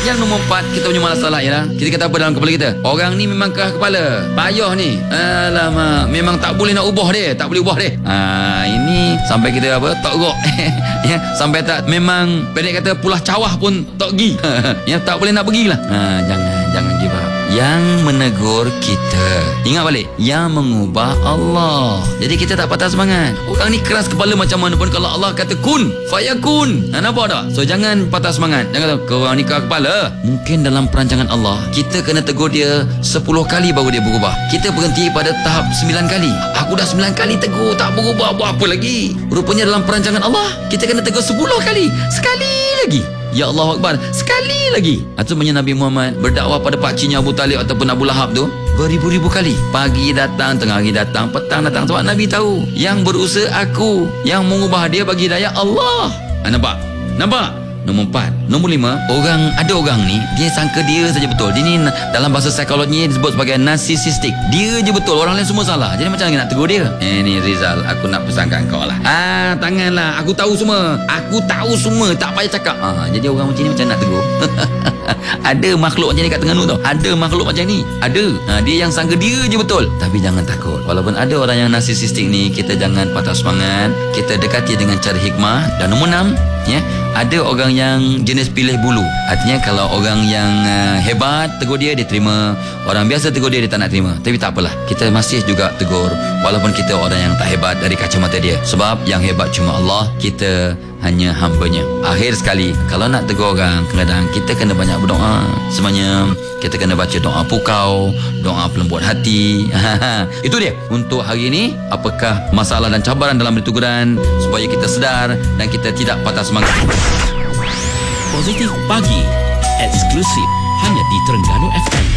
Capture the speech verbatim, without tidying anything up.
Yang nombor empat, kita punya masalah ialah kita kata apa dalam kepala kita? Orang ni memang keras kepala, payah ni. Alamak, memang tak boleh nak ubah dia, tak boleh ubah dia. Ah, ini sampai kita apa? Tak gerok. Ya, sampai tak memang pendek kata pulah cawah pun tak pergi. Ya, tak boleh nak pergilah. Ah, jangan jangan give up. Yang menegur kita, ingat balik, yang mengubah Allah. Jadi kita tak patah semangat. Orang ni keras kepala macam mana pun, kalau Allah kata kun fayakun, ha, nampak tak? So jangan patah semangat. Jangan kata kau orang ni keras kepala. Mungkin dalam perancangan Allah kita kena tegur dia sepuluh kali baru dia berubah. Kita berhenti pada tahap sembilan kali. Aku dah sembilan kali tegur tak berubah, buat apa lagi? Rupanya dalam perancangan Allah kita kena tegur sepuluh kali. Sekali lagi, ya Allah Akbar, sekali lagi. Itu sebenarnya Nabi Muhammad berdakwah pada pakciknya Abu Talib ataupun Abu Lahab tu beribu-ribu kali. Pagi datang, tengah hari datang, petang datang. Sebab Nabi tahu yang berusaha aku, yang mengubah dia bagi daya Allah. Ha, nampak? Nampak? Nombor empat. Nombor lima, orang, ada orang ni dia sangka dia saja betul. Dia ni dalam bahasa psikologi disebut sebagai narcissistic. Dia je betul, orang lain semua salah. Jadi macam mana nak tegur dia? Eh ni Rizal, aku nak pesankan kau lah. Ah, tanganlah, aku tahu semua. Aku tahu semua, tak payah cakap. Ah, jadi orang macam ni macam nak tegur? Ada makhluk macam ni kat Terengganu tau. Ada makhluk macam ni. Ada. Ha, dia yang sangka dia je betul. Tapi jangan takut. Walaupun ada orang yang narcissistic ni, kita jangan patah semangat. Kita dekati dengan cara hikmah. Dan nombor enam, ya, ada orang yang jenis pilih bulu. Artinya kalau orang yang uh, hebat tegur dia, dia terima. Orang biasa tegur dia, dia tak nak terima. Tapi tak apalah, kita masih juga tegur walaupun kita orang yang tak hebat dari kacamata dia. Sebab yang hebat cuma Allah, kita hanya hambanya. Akhir sekali, kalau nak tegur orang, kadang-kadang kita kena banyak berdoa. Sebenarnya kita kena baca doa pukau, doa pelembut hati. Itu dia untuk hari ini. Apakah masalah dan cabaran dalam berteguran, supaya kita sedar dan kita tidak patah semangat. Positif Pagi, eksklusif hanya di Terengganu F M.